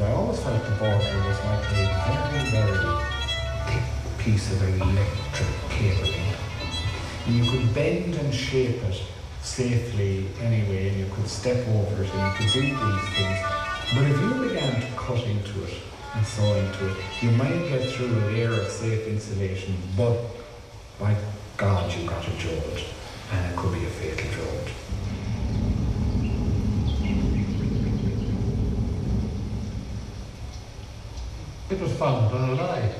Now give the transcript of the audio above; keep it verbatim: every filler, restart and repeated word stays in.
I always felt the border was like a very, very thick piece of electric cabling. And you could bend and shape it safely anyway, and you could step over it and you could do these things. But if you began to cut into it and saw into it, you might get through a layer of safe insulation, but by God, you got a jolt, and it could be a fatal jolt. It was found alive.